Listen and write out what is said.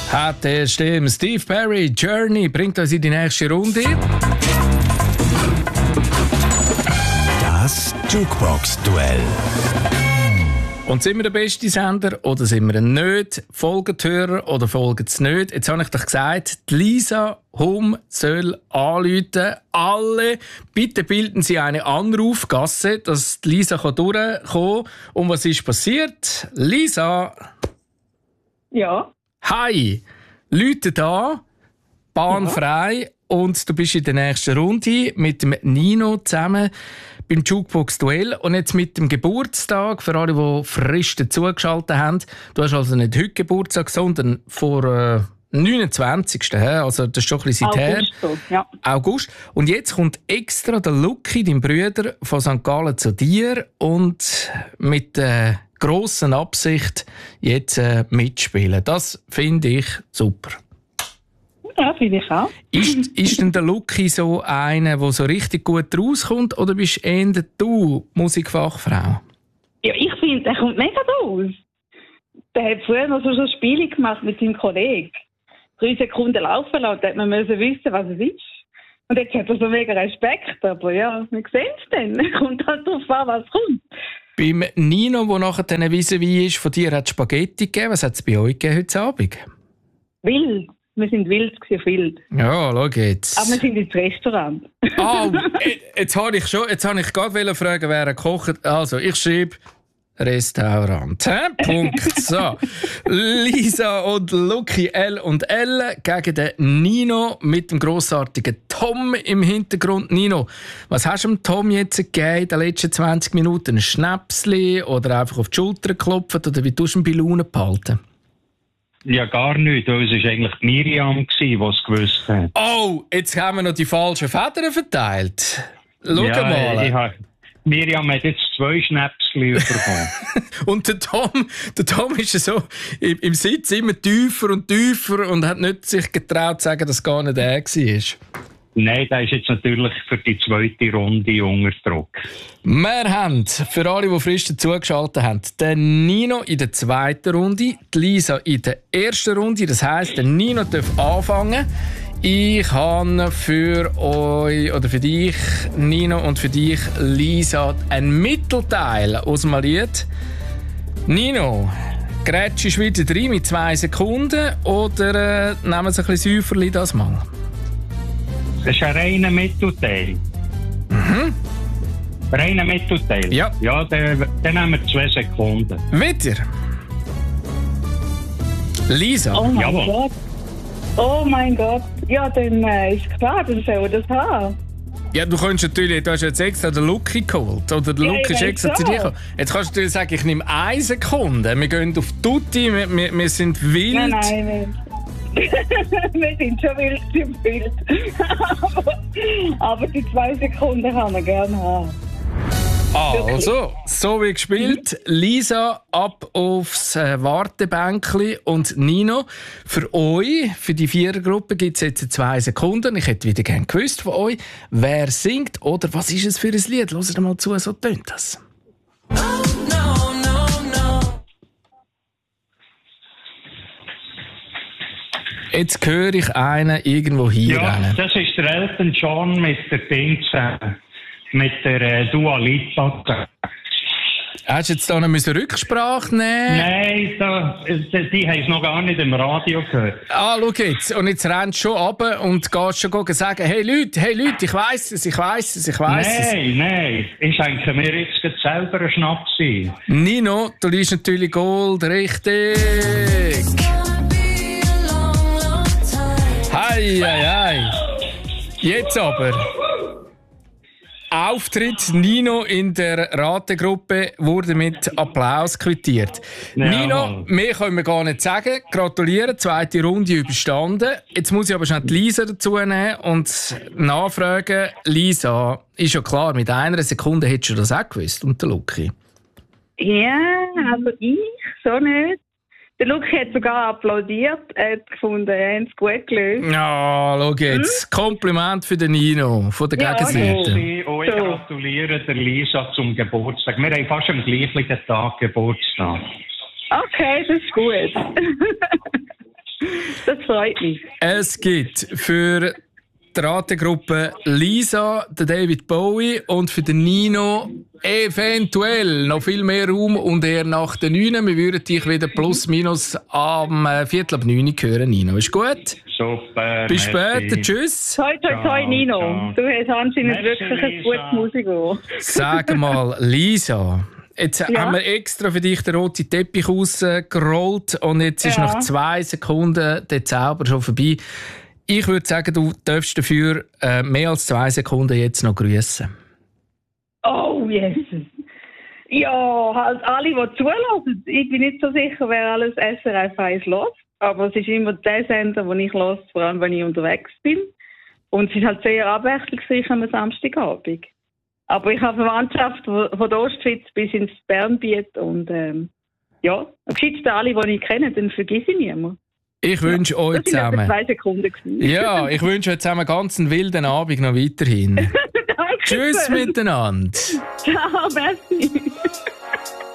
Hat der Stimme. Steve Perry, Journey, bringt uns in die nächste Runde. Das Jukebox-Duell. Und sind wir der beste Sender oder sind wir nicht? Folgen die Hörer oder folgen sie nicht? Jetzt habe ich doch gesagt, die Lisa Hum soll anrufen. Alle, bitte bilden Sie eine Anrufgasse, dass die Lisa durchkommen kann. Und was ist passiert? Lisa? Ja. Hi, Leute da, Bahn frei und du bist in der nächsten Runde mit dem Nino zusammen beim Jukebox-Duell und jetzt mit dem Geburtstag, für alle, die frisch dazugeschaltet haben. Du hast also nicht heute Geburtstag, sondern vor 29. Also das ist schon ein bisschen her. Ja. August. Und jetzt kommt extra der Lucky, dein Bruder, von St. Gallen zu dir und mit der grossen Absicht jetzt mitspielen. Das finde ich super. Ja, finde ich auch. Ist denn der Lucky so einer, der so richtig gut rauskommt, oder bist eher du Musikfachfrau? Ja, ich finde, der kommt mega raus. Der hat früher noch so Spiele gemacht mit seinem Kollegen. 3 Sekunden laufen lassen, da hat man müssen wissen, was es ist. Und jetzt hat er so mega Respekt, aber ja, wir sehen es dann. Kommt halt darauf an, was kommt. Beim Nino, der nachher dann vis-à-vis ist, von dir hat es Spaghetti gegeben. Was hat es bei euch gegeben heute Abend? Wild. Wir sind wild auf wild. Ja, schau jetzt. Aber wir sind ins Restaurant. Jetzt habe ich gerade fragen, wer kocht. Also, ich schreibe Restaurant. Punkt. So. Lisa und Lucky L und L gegen den Nino mit dem grossartigen Tom im Hintergrund. Nino, was hast du dem Tom jetzt gegeben in den letzten 20 Minuten? Ein Schnäpsli oder einfach auf die Schulter klopfen? Oder wie tust du ihn bei Laune behalten? Ja, gar nicht, weil es war eigentlich Miriam, die es gewusst hat. Oh, jetzt haben wir noch die falschen Federn verteilt. Schau mal. Miriam hat jetzt 2 Schnäpsli bekommen. Und der Tom ist so im Sitz immer tiefer und hat nicht sich getraut zu sagen, dass es gar nicht er war. Nein, der ist jetzt natürlich für die zweite Runde unter Druck. Wir haben, für alle, die frisch dazugeschaltet haben, den Nino in der zweiten Runde, die Lisa in der ersten Runde. Das heisst, der Nino darf anfangen. Ich habe für euch, oder für dich, Nino, und für dich, Lisa, einen Mittelteil aus dem Lied. Nino, grätschst du wieder rein mit 2 Sekunden oder nehmen wir ein bisschen Säuferli das mal? Das ist ein reiner Mittelteil. Mhm. Reiner Mittelteil? Ja. Ja, dann nehmen wir 2 Sekunden. Wieder? Lisa? Oh mein Jawohl. Gott. Oh mein Gott. Ja, dann ist klar, dann soll er das haben. Ja, du hast jetzt extra den Lucky geholt. Oder der Lucky ist extra zu dir gekommen. Jetzt kannst du natürlich sagen, ich nehme 1 Sekunde. Wir gehen auf Tutti, wir sind wild. Nein. Wir sind schon wild. aber die 2 Sekunden kann man gerne haben. Also, so wie gespielt. Lisa, ab aufs Wartebänkli und Nino. Für euch, für die 4er-Gruppe, gibt es jetzt 2 Sekunden. Ich hätte wieder gerne gewusst von euch, wer singt oder was ist es für ein Lied. Hört mal zu, so tönt das. Jetzt höre ich einen irgendwo hier. Ja, das ist der Elton John mit der Ding zusammen. Mit der Dua Lipa. Hast du jetzt da noch Rücksprache nehmen? Nein, die haben es noch gar nicht im Radio gehört. Schau jetzt. Und jetzt rennst du schon runter und gehst schon sagen, hey Leute, ich weiss es. Nein. Ich schenke mir jetzt selber einen Schnaps ein. Nino, du liest natürlich Gold, richtig. Hei. Jetzt aber. Auftritt Nino in der Rategruppe wurde mit Applaus quittiert. Ja. Nino, mehr können wir gar nicht sagen. Gratulieren, 2. Runde überstanden. Jetzt muss ich aber schnell die Lisa dazu nehmen und nachfragen. Lisa, ist ja klar, mit 1 Sekunde hättest du das auch gewusst und der Lucky. Ja, also ich so nicht. Der Lucky hat sogar applaudiert. Er hat gefunden, er hat es gut gelöst. Ja, schau jetzt. Kompliment für den Nino von der Gegenseite. Ich gratuliere der Lisa zum Geburtstag. Wir haben fast am gleichen Tag Geburtstag. Okay, das ist gut. Das freut mich. Es gibt für die Rategruppe Lisa, den David Bowie und für den Nino eventuell noch viel mehr Raum und eher nach den 9. Wir würden dich wieder plus minus am 8:45 hören, Nino. Ist gut? Super. Bis später. merci. Tschüss. Toi, toi, toi, Nino. Ciao. Du hast anscheinend Merci, wirklich ein Lisa. gutes Musikohr. Sag mal, Lisa. Jetzt Ja? haben wir extra für dich den roten Teppich ausgerollt und jetzt ist Ja. nach 2 Sekunden der Zauber schon vorbei. Ich würde sagen, du darfst dafür mehr als 2 Sekunden jetzt noch grüßen. Oh, Jesus. Ja, halt alle, die zulassen. Ich bin nicht so sicher, wer alles SRF 1 hört. Aber es ist immer der Sender, den ich höre, vor allem wenn ich unterwegs bin. Und es ist halt sehr abwechslungsreich am Samstagabend. Aber ich habe Verwandtschaft von der Ostschweiz bis ins Bernbiet. Und ja, am gescheitsten alle, die ich kenne, dann vergesse ich niemanden. Ich wünsche euch Das waren etwa zusammen. 2 Sekunden. gewesen. Ja, ich wünsche euch zusammen ganz einen wilden Abend noch weiterhin. Danke Tschüss schön. miteinander. Ciao, merci.